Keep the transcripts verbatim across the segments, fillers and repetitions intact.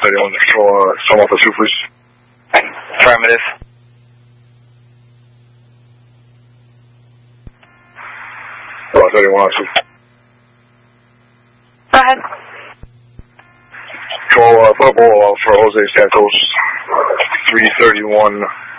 thirty-one, control, uh, some off the two, please. Affirmative. Uh, thirty-one, two. Go ahead. Control, uh, put a ball out for Jose Santos, three thirty-one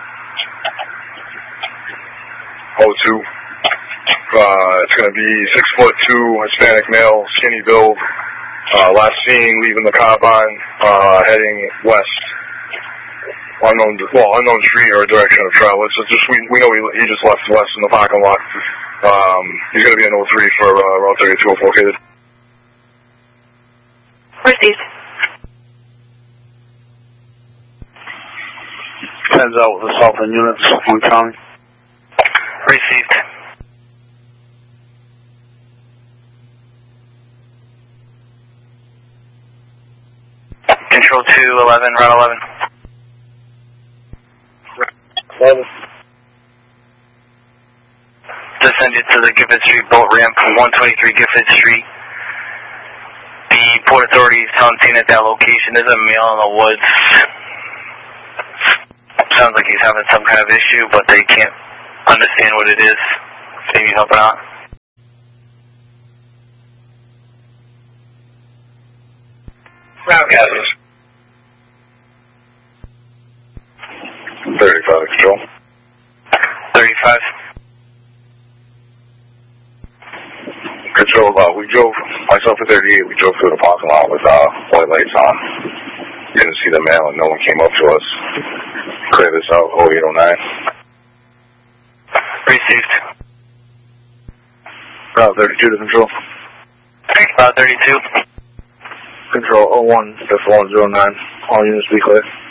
oh two. Uh, it's going to be six foot two, Hispanic male, skinny build. Uh, last seen leaving the Carbine, uh, heading west. Unknown, well, unknown street or direction of travel. It's just we we know he, he just left west in the parking lot. Um, he's going to be in oh three for uh, Route thirty-two located. Received. Sends out with the Southern units on county. Received. Control two eleven, Route eleven. eleven. Descended to the Gifford Street boat ramp, one twenty-three Gifford Street. The Port Authority is hunting at that location. There's a male in the woods. Sounds like he's having some kind of issue, but they can't understand what it is. Maybe helping out. Route gathers. thirty-five, control. thirty-five. Control, uh, we drove, myself at thirty-eight, we drove through the parking lot with uh, white lights on. Didn't see the mail and no one came up to us. Clear this out, oh eight oh nine. Received. Route thirty-two to control. Route thirty-two. Control oh one, Delta one zero nine. All units be clear.